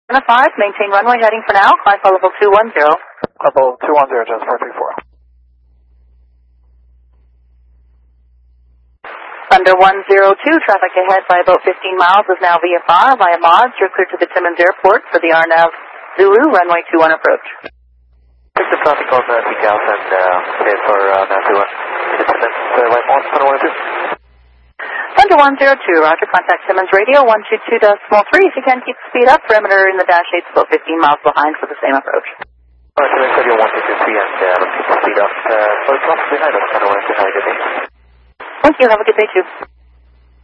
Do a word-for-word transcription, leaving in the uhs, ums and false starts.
And a five, maintain runway heading for now, climb for level two one zero. Level two one zero, just four three four. Thunder one zero two, traffic ahead by about fifteen miles is now V F R via mods. You're cleared to the Timmins Airport for the R N A V Zulu, runway two one approach. Take the traffic on the peak out and uh, clear for uh, R N A V Zulu. Timmins, uh, right on, Thunder one zero two. Thunder one zero two, roger, contact Timmins Radio one two two decimal three. If you can, keep the speed up. Perimeter in the dash eight's about fifteen miles behind for the same approach. Alright, Timmins Radio one two two three and uh, let's keep the speed up. Uh, for the traffic behind us, Thunder one zero two, have a good day. Thank you, have a good day too.